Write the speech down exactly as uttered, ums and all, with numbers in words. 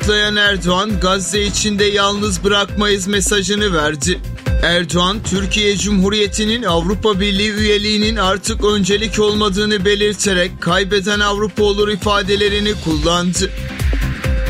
yanıtlayan Erdoğan, Gazze içinde yalnız bırakmayız mesajını verdi. Erdoğan, Türkiye Cumhuriyeti'nin Avrupa Birliği üyeliğinin artık öncelik olmadığını belirterek kaybeden Avrupa olur ifadelerini kullandı.